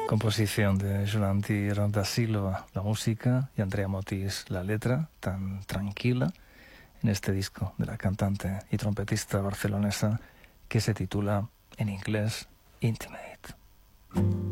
Composición de Jolantir da Silva, la música, y Andrea Motis, la letra, tan tranquila, en este disco de la cantante y trompetista barcelonesa que se titula en inglés Intimate.